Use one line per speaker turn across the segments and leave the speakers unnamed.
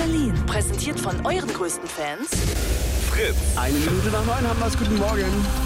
Berlin. Präsentiert von euren größten Fans.
Fritz.
1 Minute nach 9 haben wir es. Guten Morgen.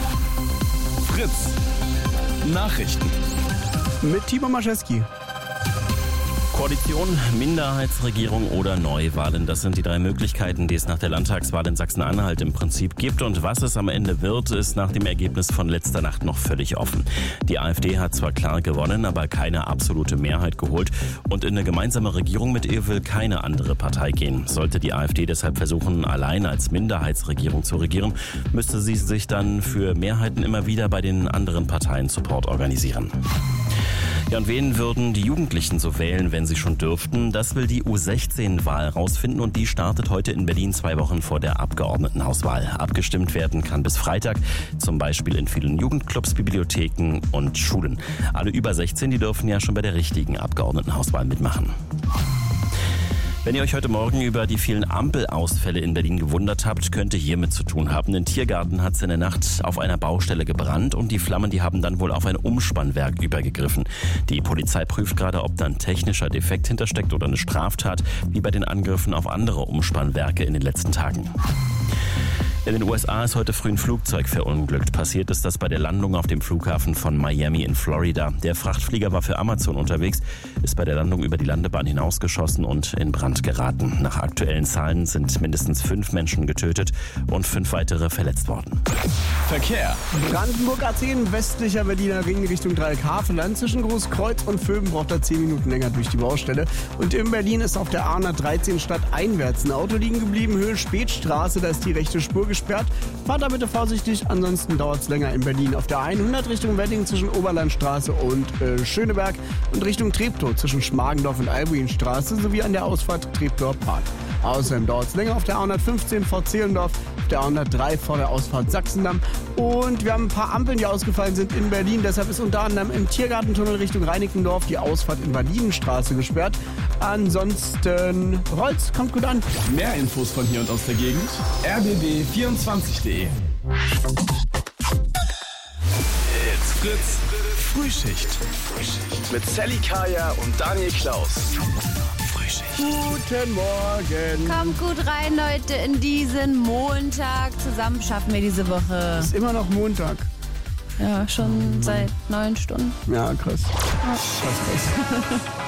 Fritz. Nachrichten.
Mit Timo Maschewski.
Koalition, Minderheitsregierung oder Neuwahlen. Das sind die 3 Möglichkeiten, die es nach der Landtagswahl in Sachsen-Anhalt im Prinzip gibt. Und was es am Ende wird, ist nach dem Ergebnis von letzter Nacht noch völlig offen. Die AfD hat zwar klar gewonnen, aber keine absolute Mehrheit geholt. Und in eine gemeinsame Regierung mit ihr will keine andere Partei gehen. Sollte die AfD deshalb versuchen, allein als Minderheitsregierung zu regieren, müsste sie sich dann für Mehrheiten immer wieder bei den anderen Parteien Support organisieren. Ja, und wen würden die Jugendlichen so wählen, wenn sie schon dürften? Das will die U16-Wahl rausfinden und die startet heute in Berlin 2 Wochen vor der Abgeordnetenhauswahl. Abgestimmt werden kann bis Freitag, zum Beispiel in vielen Jugendclubs, Bibliotheken und Schulen. Alle über 16, die dürfen ja schon bei der richtigen Abgeordnetenhauswahl mitmachen. Wenn ihr euch heute Morgen über die vielen Ampelausfälle in Berlin gewundert habt, könnte hiermit zu tun haben. Ein Tiergarten hat es in der Nacht auf einer Baustelle gebrannt und die Flammen, die haben dann wohl auf ein Umspannwerk übergegriffen. Die Polizei prüft gerade, ob da ein technischer Defekt hintersteckt oder eine Straftat, wie bei den Angriffen auf andere Umspannwerke in den letzten Tagen. In den USA ist heute früh ein Flugzeug verunglückt. Passiert ist das bei der Landung auf dem Flughafen von Miami in Florida. Der Frachtflieger war für Amazon unterwegs, ist bei der Landung über die Landebahn hinausgeschossen und in Brand geraten. Nach aktuellen Zahlen sind mindestens 5 Menschen getötet und 5 weitere verletzt worden.
Verkehr.
Brandenburg A10, westlicher Berliner Ring Richtung Dreieck-Havelland. Zwischen Großkreuz und Vöben braucht er 10 Minuten länger durch die Baustelle. Und in Berlin ist auf der A113 stadteinwärts ein Auto liegen geblieben, Höhe Spätstraße, da ist die rechte Spur gesperrt. Fahrt da bitte vorsichtig, ansonsten dauert es länger in Berlin. Auf der 100 Richtung Wedding zwischen Oberlandstraße und Schöneberg und Richtung Treptow zwischen Schmargendorf und Albuinstraße sowie an der Ausfahrt Treptower-Park. Außerdem dauert es länger auf der A115 vor Zehlendorf, auf der A103 vor der Ausfahrt Sachsendamm. Und wir haben ein paar Ampeln, die ausgefallen sind in Berlin. Deshalb ist unter anderem im Tiergartentunnel Richtung Reinickendorf die Ausfahrt in Validenstraße gesperrt. Ansonsten Rolls, kommt gut an.
Mehr Infos von hier und aus der Gegend. rbb24.de. It's Fritz. Frühschicht. Mit Sally Kaya und Daniel Klaus.
Guten Morgen.
Kommt gut rein, Leute, in diesen Montag. Zusammen schaffen wir diese Woche.
Ist immer noch Montag.
Ja, schon seit 9 Stunden.
Ja, krass. Krass.